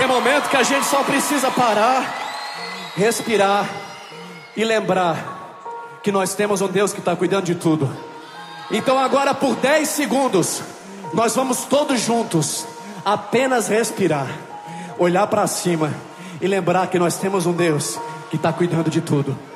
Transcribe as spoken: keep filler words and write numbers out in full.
Tem momento que a gente só precisa parar, respirar e lembrar que nós temos um Deus que está cuidando de tudo. Então agora por dez segundos nós vamos todos juntos apenas respirar, olhar para cima e lembrar que nós temos um Deus que está cuidando de tudo.